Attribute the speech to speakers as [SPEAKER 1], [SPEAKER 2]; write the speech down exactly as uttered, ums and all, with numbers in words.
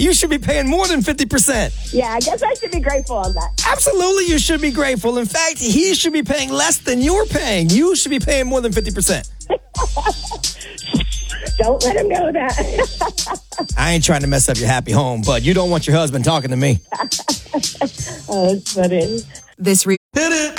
[SPEAKER 1] You should be paying more than fifty percent.
[SPEAKER 2] Yeah, I guess I should be grateful on that.
[SPEAKER 1] Absolutely, you should be grateful. In fact, he should be paying less than you're paying. You should be paying more than fifty percent.
[SPEAKER 2] Don't let him know that.
[SPEAKER 1] I ain't trying to mess up your happy home, but you don't want your husband talking to me.
[SPEAKER 2] Oh, that's funny.
[SPEAKER 3] This re-
[SPEAKER 1] Hit it.